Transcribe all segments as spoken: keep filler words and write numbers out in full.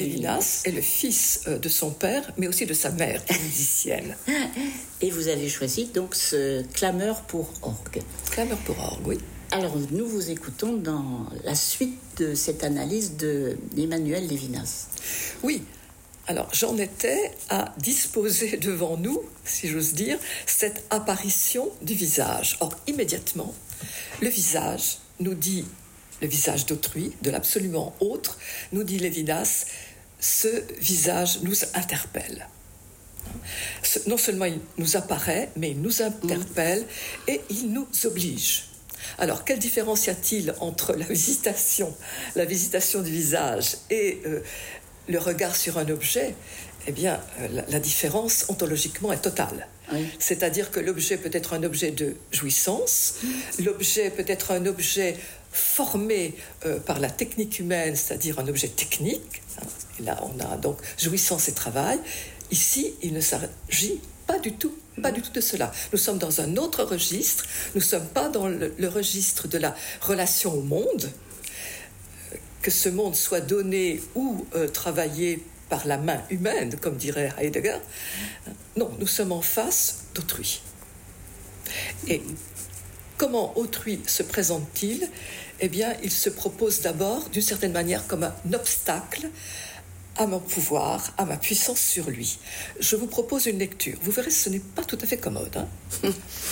Lévinas est le fils de son père, mais aussi de sa mère, qui est musicienne. Et vous avez choisi donc ce Clameur pour orgue. Clameur pour orgue, oui. Alors, nous vous écoutons dans la suite de cette analyse de d'Emmanuel Lévinas. Oui. Alors, j'en étais à disposer devant nous, si j'ose dire, cette apparition du visage. Or, immédiatement, le visage nous dit, le visage d'autrui, de l'absolument autre, nous dit Lévinas, ce visage nous interpelle. Non seulement il nous apparaît, mais il nous interpelle et il nous oblige. Alors, quelle différence y a-t-il entre la visitation, la visitation du visage et euh, le regard sur un objet? Eh bien, euh, la, la différence ontologiquement est totale. Oui. C'est-à-dire que l'objet peut être un objet de jouissance, l'objet peut être un objet formé euh, par la technique humaine, c'est-à-dire un objet technique. Et là, on a donc jouissance et travail. Ici, il ne s'agit pas du tout, pas du tout de cela. Nous sommes dans un autre registre. Nous ne sommes pas dans le, le registre de la relation au monde, que ce monde soit donné ou euh, travaillé par la main humaine, comme dirait Heidegger. Non, nous sommes en face d'autrui. Et comment autrui se présente-t-il? Eh bien, il se propose d'abord, d'une certaine manière, comme un obstacle à mon pouvoir, à ma puissance sur lui. Je vous propose une lecture. Vous verrez, ce n'est pas tout à fait commode. Hein.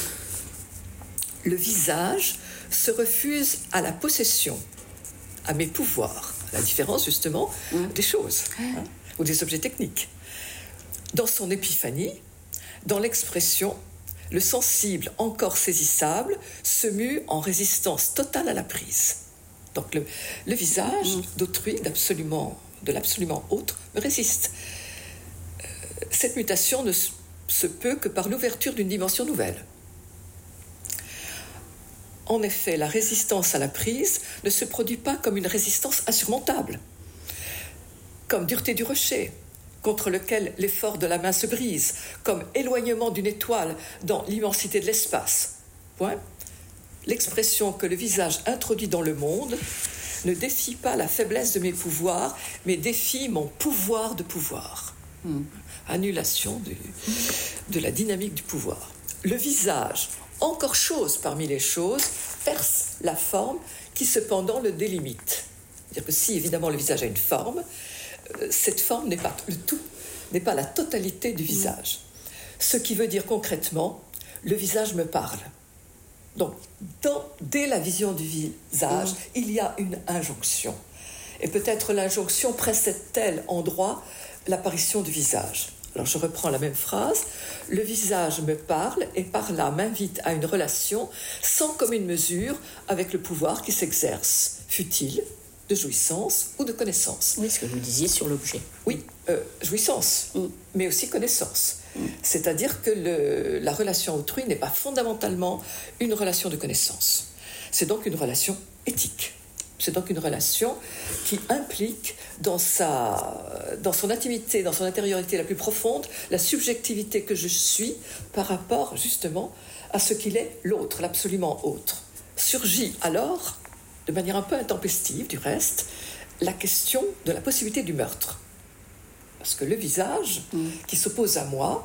Le visage se refuse à la possession, à mes pouvoirs, à la différence justement mmh. des choses hein, ou des objets techniques. Dans son épiphanie, dans l'expression, le sensible encore saisissable se mue en résistance totale à la prise. Donc le, le visage mmh. d'autrui, d'absolument de l'absolument autre, me résiste. Euh, cette mutation ne se peut que par l'ouverture d'une dimension nouvelle. En effet, la résistance à la prise ne se produit pas comme une résistance insurmontable, comme dureté du rocher, contre lequel l'effort de la main se brise, comme éloignement d'une étoile dans l'immensité de l'espace. Point. L'expression que le visage introduit dans le monde ne défie pas la faiblesse de mes pouvoirs, mais défie mon pouvoir de pouvoir. Mmh. Annulation du, de la dynamique du pouvoir. Le visage, encore chose parmi les choses, perce la forme qui cependant le délimite. C'est-à-dire que si évidemment le visage a une forme, euh, cette forme n'est pas le tout, n'est pas la totalité du visage. Mmh. Ce qui veut dire concrètement, le visage me parle. Donc, dans, dès la vision du visage, mmh. il y a une injonction. Et peut-être l'injonction précède-t-elle en droit l'apparition du visage. Alors, je reprends la même phrase. Le visage me parle et par là m'invite à une relation sans commune mesure avec le pouvoir qui s'exerce, fût-il de jouissance ou de connaissance. Oui, ce que vous disiez sur l'objet. Oui, euh, jouissance, mmh. mais aussi connaissance. Mmh. C'est-à-dire que le, la relation autrui n'est pas fondamentalement une relation de connaissance. C'est donc une relation éthique. C'est donc une relation qui implique dans, sa, dans son intimité, dans son intériorité la plus profonde, la subjectivité que je suis par rapport justement à ce qu'il est l'autre, l'absolument autre. Surgit alors, de manière un peu intempestive du reste, la question de la possibilité du meurtre. Parce que le visage mmh. qui s'oppose à moi,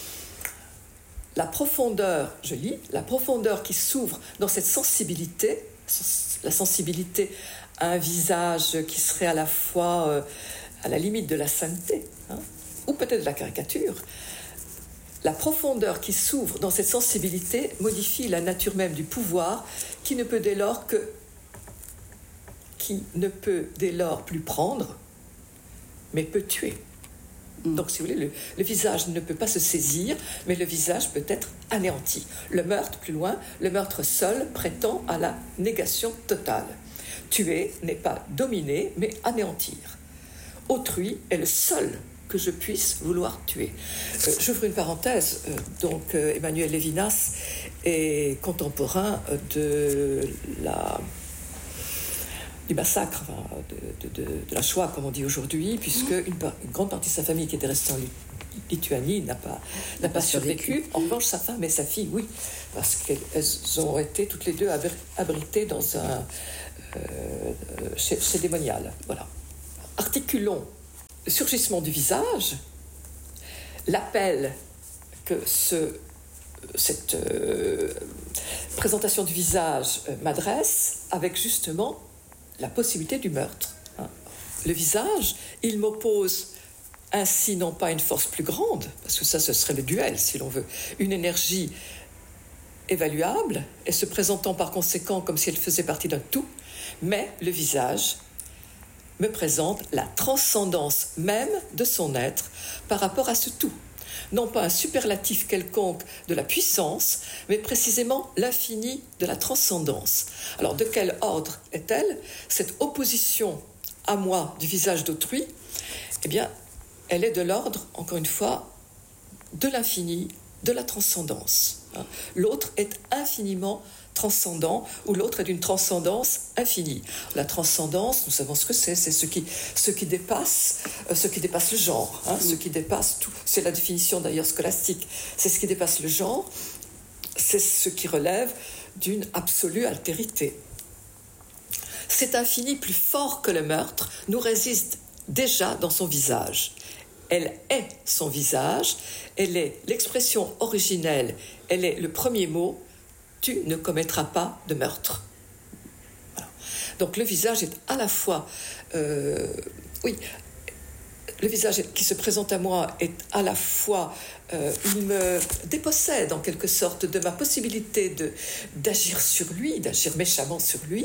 la profondeur, je lis, la profondeur qui s'ouvre dans cette sensibilité, la sensibilité à un visage qui serait à la fois euh, à la limite de la sainteté, hein, ou peut-être de la caricature, la profondeur qui s'ouvre dans cette sensibilité modifie la nature même du pouvoir qui ne peut dès lors que qui ne peut dès lors plus prendre, mais peut tuer. Mm. Donc, si vous voulez, le, le visage ne peut pas se saisir, mais le visage peut être anéanti. Le meurtre, plus loin, le meurtre seul prétend à la négation totale. Tuer n'est pas dominer, mais anéantir. Autrui est le seul que je puisse vouloir tuer. Euh, j'ouvre une parenthèse. Euh, donc, euh, Emmanuel Lévinas est contemporain de la... du massacre, enfin, de, de, de, de la Shoah, comme on dit aujourd'hui, puisque une, une grande partie de sa famille qui était restée en Lituanie n'a pas, n'a pas survécu. En revanche, sa femme et sa fille, oui, parce qu'elles ont été toutes les deux abritées dans un... Euh, chez, chez Démonial. Voilà. Articulons surgissement du visage, l'appel que ce, cette euh, présentation du visage euh, m'adresse avec justement la possibilité du meurtre. Hein. Le visage, il m'oppose ainsi non pas une force plus grande, parce que ça ce serait le duel si l'on veut, une énergie évaluable et se présentant par conséquent comme si elle faisait partie d'un tout, mais le visage me présente la transcendance même de son être par rapport à ce tout. Non pas un superlatif quelconque de la puissance, mais précisément l'infini de la transcendance. Alors de quel ordre est-elle, cette opposition à moi du visage d'autrui? Eh bien, elle est de l'ordre, encore une fois, de l'infini, de la transcendance. L'autre est infiniment transcendant, ou l'autre est d'une transcendance infinie. La transcendance, nous savons ce que c'est, c'est ce qui, ce qui dépasse, euh, ce qui dépasse le genre, hein, ce qui dépasse tout. C'est la définition d'ailleurs scolastique. C'est ce qui dépasse le genre, c'est ce qui relève d'une absolue altérité. Cet infini plus fort que le meurtre nous résiste déjà dans son visage. Elle est son visage, elle est l'expression originelle, elle est le premier mot, tu ne commettras pas de meurtre. Voilà. Donc le visage est à la fois, euh, oui, le visage qui se présente à moi est à la fois, euh, il me dépossède en quelque sorte de ma possibilité de, d'agir sur lui, d'agir méchamment sur lui,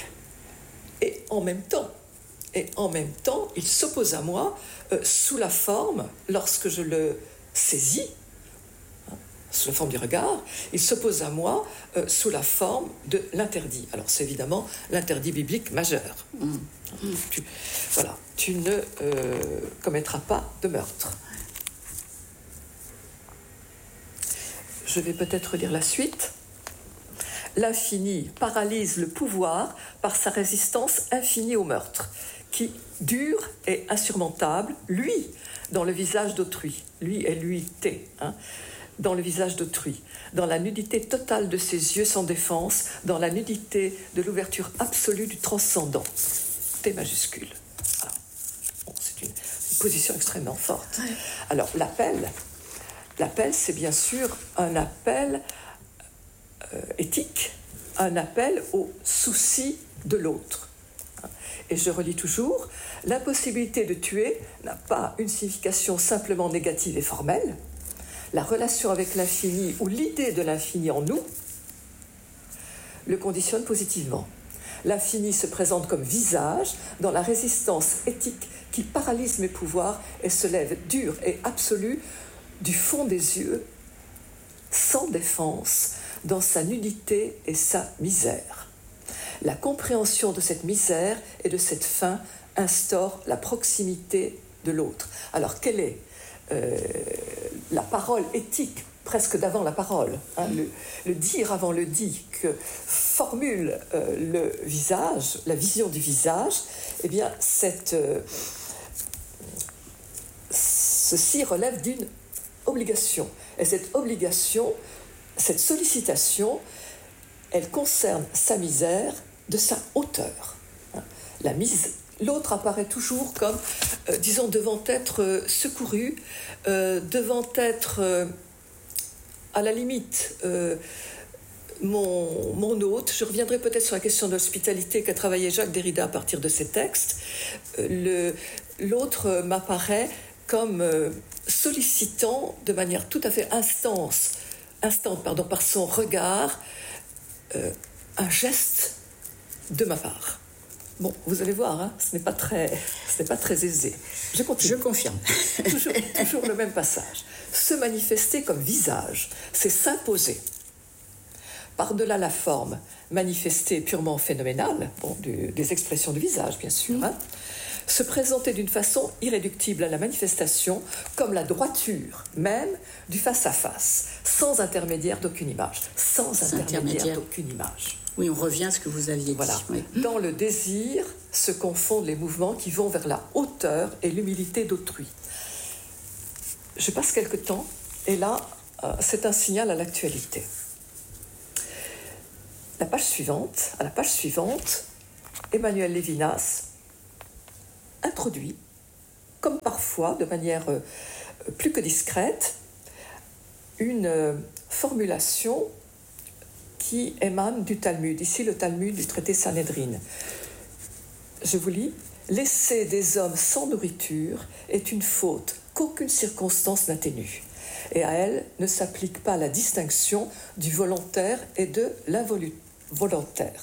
et en même temps, et en même temps, il s'oppose à moi euh, sous la forme, lorsque je le saisis, hein, sous la forme du regard, il s'oppose à moi euh, sous la forme de l'interdit. Alors c'est évidemment l'interdit biblique majeur. Mmh. Mmh. Tu, voilà, tu ne euh, commettras pas de meurtre. Je vais peut-être lire la suite. L'infini paralyse le pouvoir par sa résistance infinie au meurtre, qui, dur et insurmontable, lui, dans le visage d'autrui, lui est lui-té, hein, dans le visage d'autrui, dans la nudité totale de ses yeux sans défense, dans la nudité de l'ouverture absolue du transcendant. T majuscule. Voilà. Bon, c'est une, une position extrêmement forte. Ouais. Alors, l'appel, l'appel, c'est bien sûr un appel euh, éthique, un appel au souci de l'autre. Et je relis toujours, l'impossibilité de tuer n'a pas une signification simplement négative et formelle. La relation avec l'infini ou l'idée de l'infini en nous le conditionne positivement. L'infini se présente comme visage dans la résistance éthique qui paralyse mes pouvoirs et se lève dur et absolu du fond des yeux, sans défense, dans sa nudité et sa misère. La compréhension de cette misère et de cette faim instaure la proximité de l'autre. Alors, quelle est euh, la parole éthique, presque d'avant la parole, hein, le, le dire avant le dit, que formule euh, le visage, la vision du visage? Eh bien, cette, euh, ceci relève d'une obligation. Et cette obligation, cette sollicitation, elle concerne sa misère de sa hauteur. La mise, l'autre apparaît toujours comme, euh, disons, devant être euh, secouru, euh, devant être, euh, à la limite, euh, mon, mon hôte. Je reviendrai peut-être sur la question de l'hospitalité qu'a travaillé Jacques Derrida à partir de ses textes. Euh, le, l'autre m'apparaît comme euh, sollicitant de manière tout à fait instance, instante, pardon, par son regard, euh, un geste de ma part. Bon, vous allez voir, hein, ce n'est pas très, ce n'est pas très aisé. Je continue. Je confirme. toujours, toujours le même passage. Se manifester comme visage, c'est s'imposer. Par-delà la forme manifestée purement phénoménale, bon, du, des expressions du visage, bien sûr, mmh. hein, se présenter d'une façon irréductible à la manifestation comme la droiture même du face-à-face, sans intermédiaire d'aucune image. Sans, sans intermédiaire, intermédiaire d'aucune image. Oui, on revient à ce que vous aviez voilà. dit. Oui. Dans le désir se confondent les mouvements qui vont vers la hauteur et l'humilité d'autrui. Je passe quelque temps, et là, euh, c'est un signal à l'actualité. La page suivante, à la page suivante, Emmanuel Levinas introduit comme parfois, de manière euh, plus que discrète, une euh, formulation qui émane du Talmud, ici le Talmud du traité Sanhédrin. Je vous lis. « Laisser des hommes sans nourriture est une faute qu'aucune circonstance n'atténue, et à elle ne s'applique pas la distinction du volontaire et de l'involontaire. »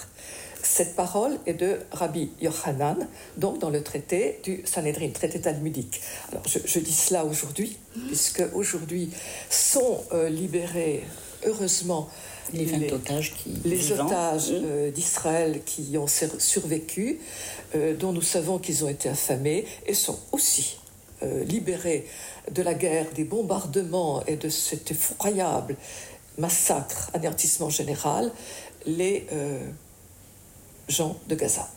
Cette parole est de Rabbi Yochanan, donc dans le traité du Sanhédrin, traité talmudique. Alors je, je dis cela aujourd'hui, puisque aujourd'hui sont euh, libérés, heureusement, les vingt otages, qui, les otages euh, d'Israël qui ont survécu, euh, dont nous savons qu'ils ont été affamés, et sont aussi euh, libérés de la guerre, des bombardements et de cet effroyable massacre, anéantissement général, les euh, gens de Gaza.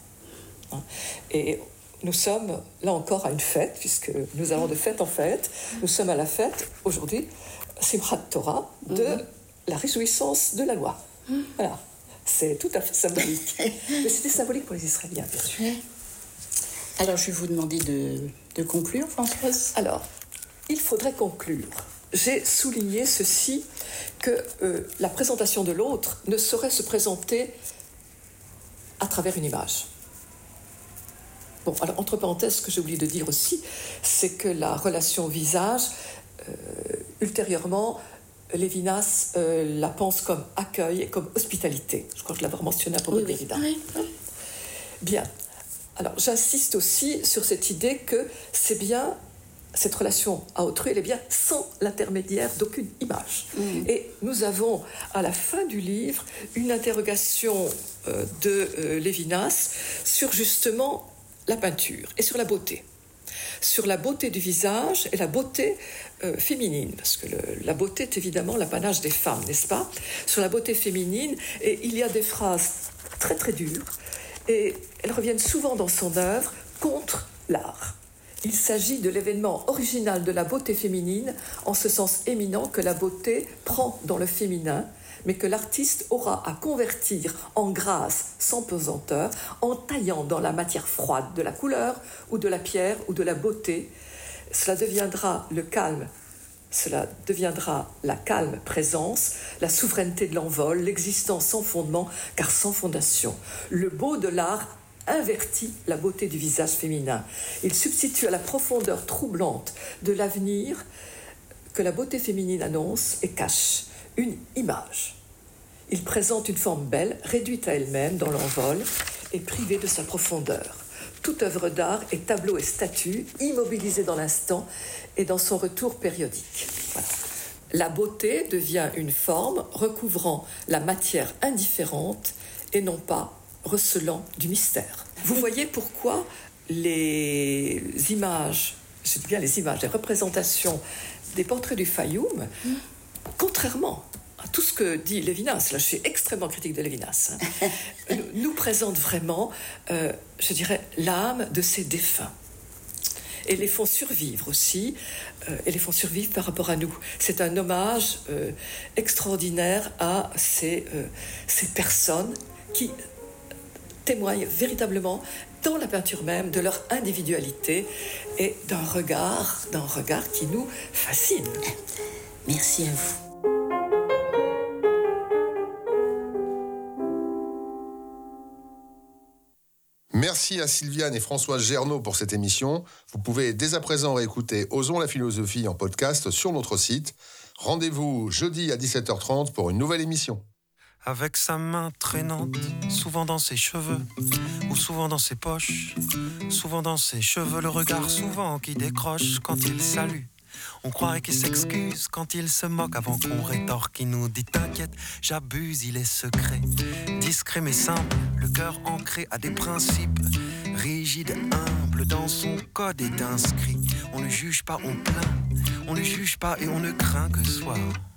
Et nous sommes là encore à une fête, puisque nous allons de fête en fête. Nous sommes à la fête aujourd'hui, Simchat Torah, de mm-hmm. la réjouissance de la loi. Mm. Voilà, c'est tout à fait symbolique. Mais c'était symbolique pour les Israéliens, bien sûr. Alors, je vais vous demander de, de conclure, Françoise. Alors, il faudrait conclure. J'ai souligné ceci, que euh, la présentation de l'autre ne saurait se présenter à travers une image. Bon, alors, entre parenthèses, ce que j'ai oublié de dire aussi, c'est que la relation visage, euh, ultérieurement, Lévinas euh, la pense comme accueil et comme hospitalité. Je crois que je l'avais mentionné à propos de Derrida. Oui, oui. Bien. Alors, j'insiste aussi sur cette idée que c'est bien, cette relation à autrui, elle est bien sans l'intermédiaire d'aucune image. Mm. Et nous avons, à la fin du livre, une interrogation euh, de euh, Lévinas sur justement la peinture et sur la beauté. Sur la beauté du visage et la beauté euh, féminine, parce que le, la beauté est évidemment l'apanage des femmes, n'est-ce pas ? Sur la beauté féminine, et il y a des phrases très très dures, et elles reviennent souvent dans son œuvre contre l'art. Il s'agit de l'événement original de la beauté féminine, en ce sens éminent que la beauté prend dans le féminin, mais que l'artiste aura à convertir en grâce sans pesanteur, en taillant dans la matière froide de la couleur ou de la pierre ou de la beauté. Cela deviendra le calme, cela deviendra la calme présence, la souveraineté de l'envol, l'existence sans fondement, car sans fondation. Le beau de l'art invertit la beauté du visage féminin. Il substitue à la profondeur troublante de l'avenir que la beauté féminine annonce et cache une image. Il présente une forme belle, réduite à elle-même dans l'envol et privée de sa profondeur. Toute œuvre d'art est tableau et statue, immobilisée dans l'instant et dans son retour périodique. Voilà. La beauté devient une forme recouvrant la matière indifférente et non pas recelant du mystère. Vous voyez pourquoi les images, je dis bien les images, les représentations des portraits du Fayoum, mmh. contrairement à tout ce que dit Lévinas, là je suis extrêmement critique de Lévinas, hein, nous présentent vraiment, euh, je dirais, l'âme de ces défunts. Et les font survivre aussi, euh, et les font survivre par rapport à nous. C'est un hommage euh, extraordinaire à ces, euh, ces personnes qui témoignent véritablement dans la peinture même de leur individualité et d'un regard, d'un regard qui nous fascine. Merci à vous. Merci à Sylviane et Françoise Gernaud pour cette émission. Vous pouvez dès à présent réécouter Osons la philosophie en podcast sur notre site. Rendez-vous jeudi à dix-sept heures trente pour une nouvelle émission. Avec sa main traînante, souvent dans ses cheveux, ou souvent dans ses poches, souvent dans ses cheveux, le regard souvent qui décroche quand il salue. On croirait qu'il s'excuse quand il se moque avant qu'on rétorque. Il nous dit t'inquiète, j'abuse, il est secret, discret mais simple, le cœur ancré à des principes, rigide, humble, dans son code est inscrit. On ne juge pas, on plaint, on ne juge pas et on ne craint que soi.